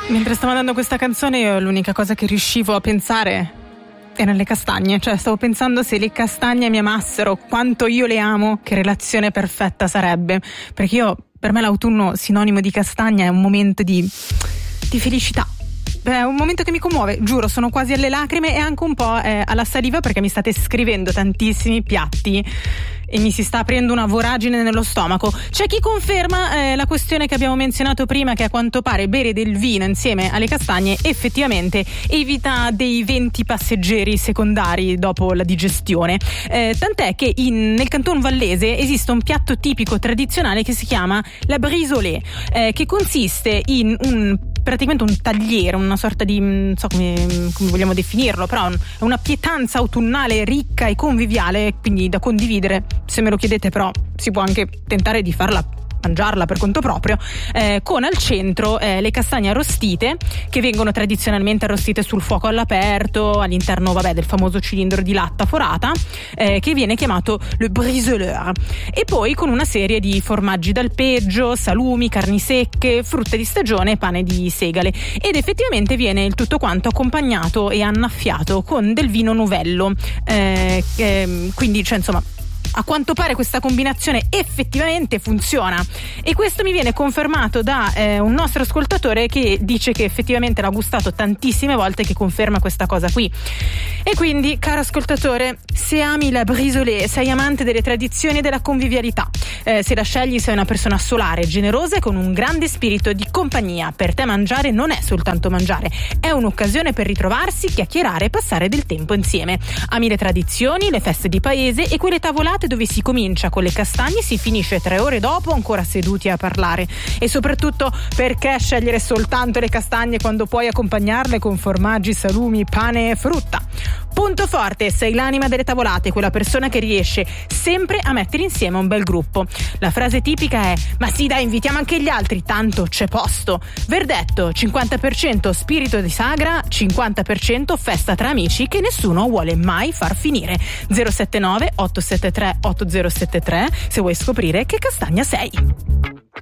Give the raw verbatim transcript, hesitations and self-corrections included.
Mentre stavo andando questa canzone, io l'unica cosa che riuscivo a pensare erano le castagne. Cioè, stavo pensando, se le castagne mi amassero quanto io le amo, che relazione perfetta sarebbe. Perché io, per me l'autunno sinonimo di castagna è un momento di, di felicità. È un momento che mi commuove, giuro, sono quasi alle lacrime e anche un po' eh, alla saliva, perché mi state scrivendo tantissimi piatti e mi si sta aprendo una voragine nello stomaco. C'è chi conferma eh, la questione che abbiamo menzionato prima, che a quanto pare bere del vino insieme alle castagne effettivamente evita dei venti passeggeri secondari dopo la digestione. Eh, tant'è che in, nel Canton Vallese esiste un piatto tipico tradizionale che si chiama la brisolée, eh, che consiste in un praticamente un tagliere, una sorta di, non so come, come vogliamo definirlo, però è una pietanza autunnale ricca e conviviale, quindi da condividere. Se me lo chiedete, però si può anche tentare di farla, mangiarla per conto proprio, eh, con al centro eh, le castagne arrostite, che vengono tradizionalmente arrostite sul fuoco all'aperto all'interno, vabbè, del famoso cilindro di latta forata, eh, che viene chiamato le brisoleur, e poi con una serie di formaggi d'alpeggio, salumi, carni secche, frutte di stagione e pane di segale, ed effettivamente viene il tutto quanto accompagnato e annaffiato con del vino novello, eh, eh, quindi cioè insomma a quanto pare questa combinazione effettivamente funziona, e questo mi viene confermato da eh, un nostro ascoltatore che dice che effettivamente l'ha gustato tantissime volte, che conferma questa cosa qui. E quindi, caro ascoltatore, se ami la brisolée, sei amante delle tradizioni e della convivialità, eh, se la scegli, sei una persona solare, generosa e con un grande spirito di compagnia, per te mangiare non è soltanto mangiare, è un'occasione per ritrovarsi, chiacchierare e passare del tempo insieme. Ami le tradizioni, le feste di paese e quelle tavolate dove si comincia con le castagne e si finisce tre ore dopo ancora seduti a parlare, e soprattutto, perché scegliere soltanto le castagne quando puoi accompagnarle con formaggi, salumi, pane e frutta? Punto forte, sei l'anima delle tavolate, quella persona che riesce sempre a mettere insieme un bel gruppo. La frase tipica è: ma sì dai, invitiamo anche gli altri, tanto c'è posto. Verdetto, cinquanta per cento spirito di sagra, cinquanta per cento festa tra amici che nessuno vuole mai far finire. zero sette nove otto sette tre otto zero sette tre se vuoi scoprire che castagna sei.